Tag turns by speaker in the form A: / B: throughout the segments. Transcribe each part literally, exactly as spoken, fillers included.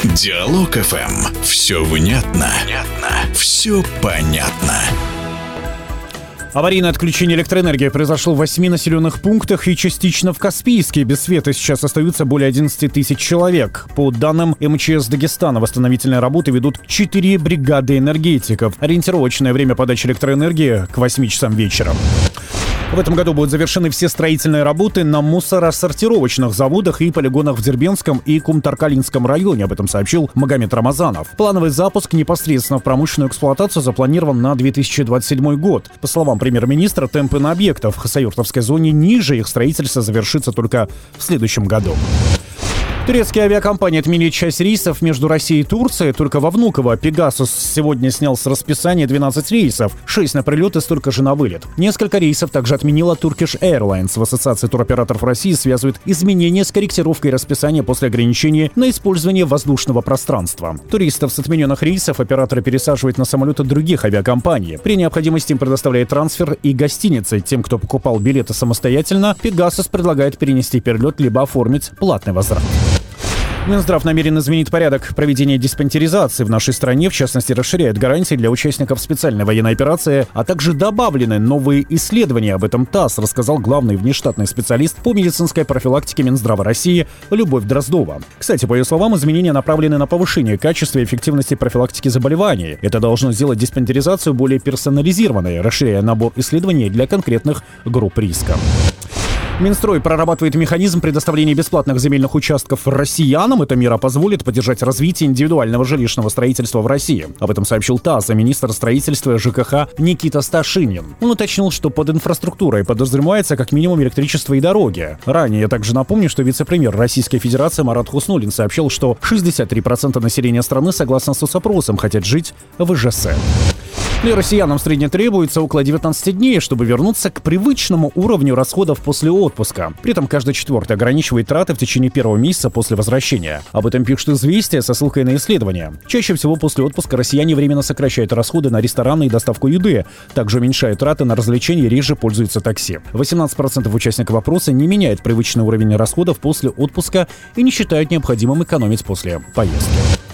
A: Диалог эф эм. Все внятно, все понятно.
B: Аварийное отключение электроэнергии произошло в восьми населенных пунктах и частично в Каспийске. Без света сейчас остаются более одиннадцати тысяч человек. По данным эм че эс Дагестана, восстановительные работы ведут четыре бригады энергетиков. Ориентировочное время подачи электроэнергии к восьми часам вечера. В этом году будут завершены все строительные работы на мусоросортировочных заводах и полигонах в Дербентском и Кумтаркалинском районе. Об этом сообщил Магомед Рамазанов. Плановый запуск непосредственно в промышленную эксплуатацию запланирован на две тысячи двадцать седьмой год. По словам премьер-министра, темпы на объектах в хасавюртовской зоне ниже, их строительство завершится только в следующем году. Турецкие авиакомпании отменили часть рейсов между Россией и Турцией. Только во Внуково Пегасус сегодня снял с расписания двенадцать рейсов, шесть на прилет и столько же на вылет. Несколько рейсов также отменила Turkish Airlines. В Ассоциации туроператоров России связывают изменения с корректировкой расписания после ограничения на использование воздушного пространства. Туристов с отмененных рейсов операторы пересаживают на самолеты других авиакомпаний. При необходимости им предоставляет трансфер и гостиницы. Тем, кто покупал билеты самостоятельно, Пегасус предлагает перенести перелет либо оформить платный возврат. Минздрав намерен изменить порядок проведения диспансеризации в нашей стране, в частности, расширяет гарантии для участников специальной военной операции, а также добавлены новые исследования. Об этом ТАСС рассказал главный внештатный специалист по медицинской профилактике Минздрава России Любовь Дроздова. Кстати, по ее словам, изменения направлены на повышение качества и эффективности профилактики заболеваний. Это должно сделать диспансеризацию более персонализированной, расширяя набор исследований для конкретных групп риска. Минстрой прорабатывает механизм предоставления бесплатных земельных участков россиянам. Эта мера позволит поддержать развитие индивидуального жилищного строительства в России. Об этом сообщил ТАСС, а министр строительства ЖКХ Никита Сташинин. Он уточнил, что под инфраструктурой подразумевается как минимум электричество и дороги. Ранее я также напомню, что вице-премьер Российской Федерации Марат Хуснуллин сообщил, что шестьдесят три процента населения страны, согласно соцопросам, хотят жить в ИЖС. Для россиянам в среднем требуется около девятнадцати дней, чтобы вернуться к привычному уровню расходов после отпуска. При этом каждый четвертый ограничивает траты в течение первого месяца после возвращения. Об этом пишет «Известия» со ссылкой на исследования. Чаще всего после отпуска россияне временно сокращают расходы на рестораны и доставку еды. Также уменьшают траты на развлечения и реже пользуются такси. восемнадцать процентов участников опроса не меняют привычный уровень расходов после отпуска и не считают необходимым экономить после поездки.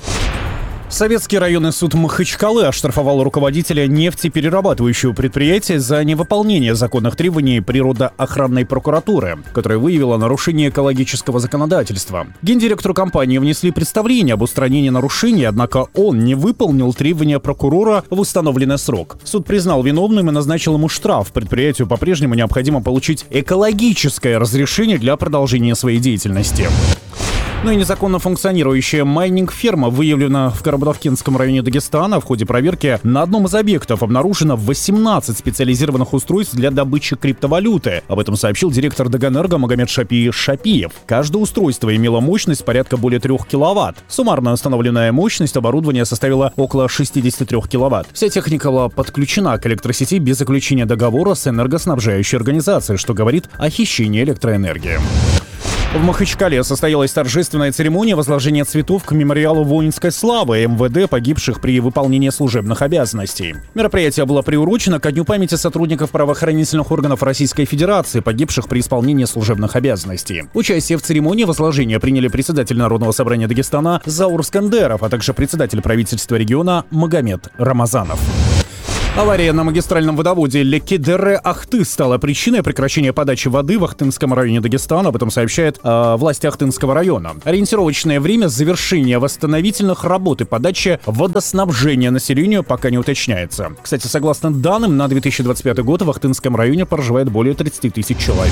B: Советский районный суд Махачкалы оштрафовал руководителя нефтеперерабатывающего предприятия за невыполнение законных требований природоохранной прокуратуры, которая выявила нарушение экологического законодательства. Гендиректору компании внесли представление об устранении нарушений, однако он не выполнил требования прокурора в установленный срок. Суд признал виновным и назначил ему штраф. Предприятию по-прежнему необходимо получить экологическое разрешение для продолжения своей деятельности. Ну и незаконно функционирующая майнинг-ферма выявлена в Карабудовкинском районе Дагестана. В ходе проверки на одном из объектов обнаружено восемнадцать специализированных устройств для добычи криптовалюты. Об этом сообщил директор Даганэрго Магомед Шапи Шапиев. Каждое устройство имело мощность порядка более трех киловатт. Суммарная установленная мощность оборудования составила около шестидесяти трёх киловатт. Вся техника была подключена к электросети без заключения договора с энергоснабжающей организацией, что говорит о хищении электроэнергии. В Махачкале состоялась торжественная церемония возложения цветов к мемориалу воинской славы эм вэ дэ, погибших при выполнении служебных обязанностей. Мероприятие было приурочено ко Дню памяти сотрудников правоохранительных органов Российской Федерации, погибших при исполнении служебных обязанностей. Участие в церемонии возложения приняли председатель Народного собрания Дагестана Заур Скандеров, а также председатель правительства региона Магомед Рамазанов. Авария на магистральном водоводе Леки-Дере-Ахты стала причиной прекращения подачи воды в Ахтынском районе Дагестана. Об этом сообщает э, власти Ахтынского района. Ориентировочное время завершения восстановительных работ и подачи водоснабжения населению пока не уточняется. Кстати, согласно данным, на две тысячи двадцать пятый год в Ахтынском районе проживает более тридцати тысяч человек.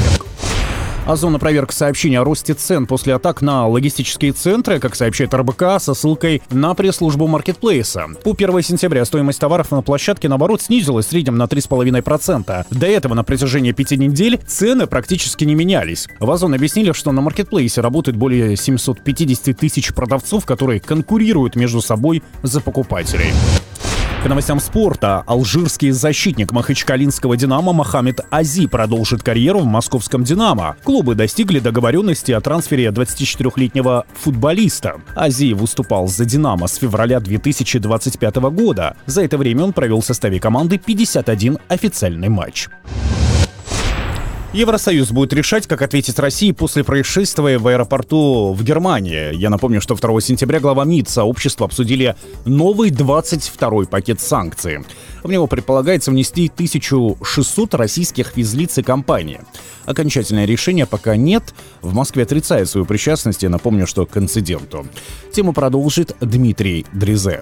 B: Озона проверка сообщений о росте цен после атак на логистические центры, как сообщает эр бэ ка, со ссылкой на пресс-службу маркетплейса. По первого сентября стоимость товаров на площадке, наоборот, снизилась в среднем на три целых пять десятых процента. До этого на протяжении пяти недель цены практически не менялись. В Озон объяснили, что на маркетплейсе работает более семисот пятидесяти тысяч продавцов, которые конкурируют между собой за покупателей. К новостям спорта. Алжирский защитник махачкалинского «Динамо» Мохаммед Ази продолжит карьеру в московском «Динамо». Клубы достигли договоренности о трансфере двадцатичетырёхлетнего футболиста. Ази выступал за «Динамо» с февраля две тысячи двадцать пятого года. За это время он провел в составе команды пятьдесят один официальный матч. Евросоюз будет решать, как ответить России после происшествия в аэропорту в Германии. Я напомню, что второго сентября глава МИД сообщества обсудили новый двадцать второй пакет санкций. В него предполагается внести тысячу шестьсот российских физлиц и компаний. Окончательное решение пока нет. В Москве отрицает свою причастность. Я напомню, что к инциденту. Тему продолжит Дмитрий Дрезе.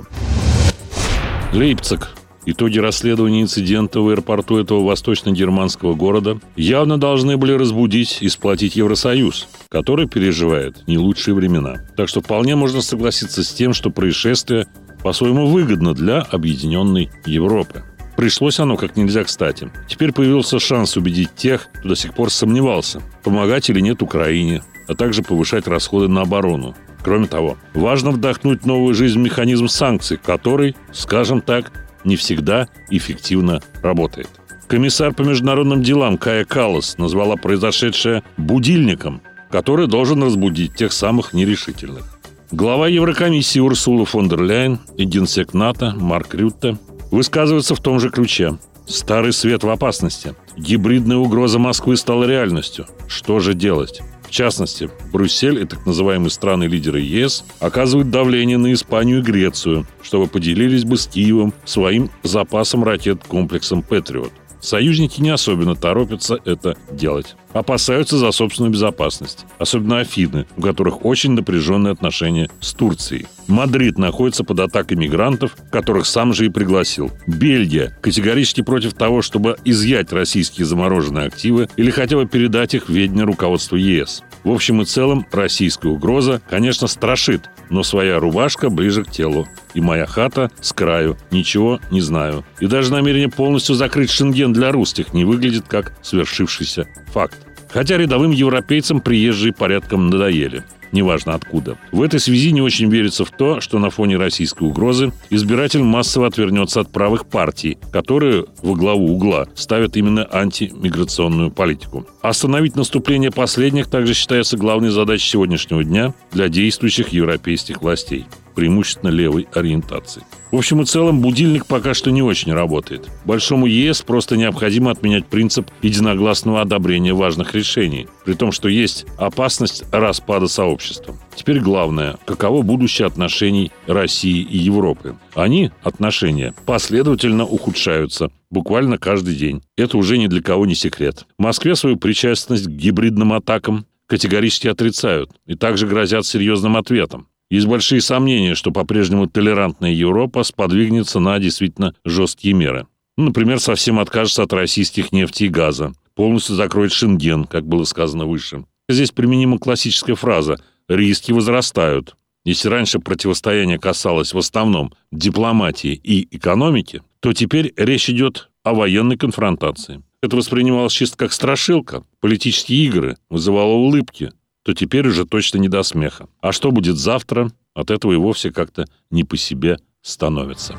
C: Лейпциг. Итоги расследования инцидента в аэропорту этого восточно-германского города явно должны были разбудить и сплотить Евросоюз, который переживает не лучшие времена. Так что вполне можно согласиться с тем, что происшествие по-своему выгодно для объединенной Европы. Пришлось оно как нельзя кстати. Теперь появился шанс убедить тех, кто до сих пор сомневался, помогать или нет Украине, а также повышать расходы на оборону. Кроме того, важно вдохнуть новую жизнь в механизм санкций, который, скажем так, не всегда эффективно работает. Комиссар по международным делам Кая Каллас назвала произошедшее «будильником», который должен разбудить тех самых нерешительных. Глава Еврокомиссии Урсула фон дер Ляйен и генсек НАТО Марк Рютте высказываются в том же ключе. Старый свет в опасности. Гибридная угроза Москвы стала реальностью. Что же делать? В частности, Брюссель и так называемые страны-лидеры ЕС оказывают давление на Испанию и Грецию, чтобы поделились бы с Киевом своим запасом ракет-комплексом «Патриот». Союзники не особенно торопятся это делать. Опасаются за собственную безопасность. Особенно Афины, у которых очень напряженные отношения с Турцией. Мадрид находится под атакой мигрантов, которых сам же и пригласил. Бельгия категорически против того, чтобы изъять российские замороженные активы или хотя бы передать их в ведение руководству ЕС. В общем и целом, российская угроза, конечно, страшит, но своя рубашка ближе к телу. И моя хата с краю. Ничего не знаю. И даже намерение полностью закрыть Шенген для русских не выглядит как свершившийся факт. Хотя рядовым европейцам приезжие порядком надоели. Неважно откуда. В этой связи не очень верится в то, что на фоне российской угрозы избиратель массово отвернется от правых партий, которые во главу угла ставят именно антимиграционную политику. Остановить наступление последних также считается главной задачей сегодняшнего дня для действующих европейских властей, преимущественно левой ориентации. В общем и целом, будильник пока что не очень работает. Большому ЕС просто необходимо отменять принцип единогласного одобрения важных решений, при том, что есть опасность распада сообщества. Теперь главное, каково будущее отношений России и Европы. Они, отношения, последовательно ухудшаются буквально каждый день. Это уже ни для кого не секрет. В Москве свою причастность к гибридным атакам категорически отрицают и также грозят серьезным ответом. Есть большие сомнения, что по-прежнему толерантная Европа сподвигнется на действительно жесткие меры. Ну, например, совсем откажется от российских нефти и газа, полностью закроет Шенген, как было сказано выше. Здесь применима классическая фраза «риски возрастают». Если раньше противостояние касалось в основном дипломатии и экономики, то теперь речь идет о военной конфронтации. Это воспринималось чисто как страшилка, политические игры, вызывало улыбки. То теперь уже точно не до смеха. А что будет завтра, от этого и вовсе как-то не по себе становится.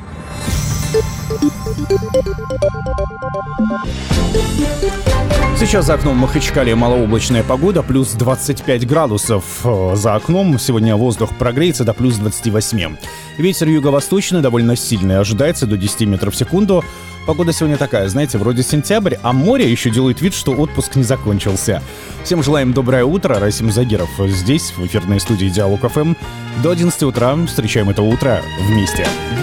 B: Сейчас за окном Махачкале малооблачная погода, плюс двадцать пять градусов. За окном сегодня воздух прогреется до плюс двадцать восемь. Ветер юго-восточный довольно сильный, ожидается до десять метров в секунду. Погода сегодня такая, знаете, вроде сентябрь, а море еще делает вид, что отпуск не закончился. Всем желаем доброе утро. Расим Загиров здесь, в эфирной студии Диалог эф эм. До одиннадцати утра встречаем это утро вместе.